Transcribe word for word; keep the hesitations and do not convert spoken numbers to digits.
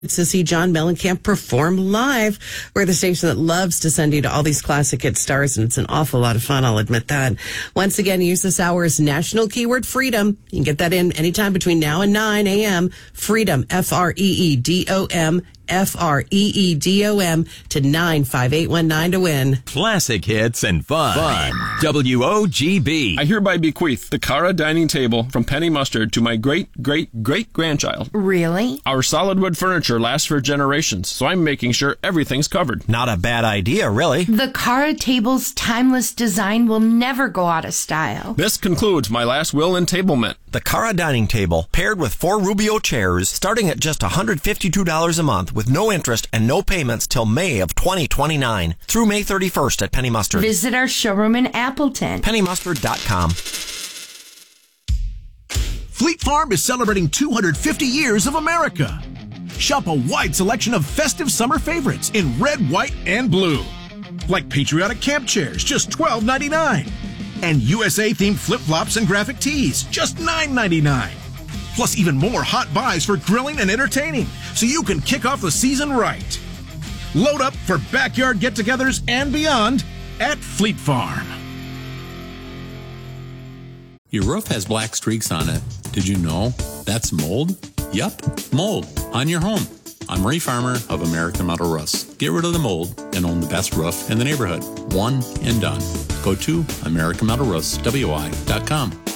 to see John Mellencamp perform live. We're the station that loves to send you to all these classic hit stars, and it's an awful lot of fun, I'll admit that. Once again, use this hour's national keyword freedom. You can get that in anytime between now and nine a.m. Freedom, F R E E D O M, F R E E D O M to nine five eight one nine to win. Classic hits and fun. Fun. W O G B. I hereby bequeath the Cara dining table from Penny Mustard to my great-great-great-grandchild. Really? Our solid wood furniture lasts for generations, so I'm making sure everything's covered. Not a bad idea, really. The Cara table's timeless design will never go out of style. This concludes my last will and tablement. The Cara dining table, paired with four Rubio chairs, starting at just one hundred fifty-two dollars a month with no interest and no payments till May of twenty twenty-nine. Through May thirty-first at Penny Mustard. Visit our showroom in Appleton. penny mustard dot com. Fleet Farm is celebrating two hundred fifty years of America. Shop a wide selection of festive summer favorites in red, white, and blue. Like patriotic camp chairs, just twelve ninety-nine. And U S A-themed flip-flops and graphic tees, just nine ninety-nine. Plus even more hot buys for grilling and entertaining, so you can kick off the season right. Load up for backyard get-togethers and beyond at Fleet Farm. Your roof has black streaks on it. Did you know that's mold? Yup, mold on your home. I'm Ray Farmer of American Metal Roofs. Get rid of the mold and own the best roof in the neighborhood. One and done. Go to American Metal Roofs W I dot com.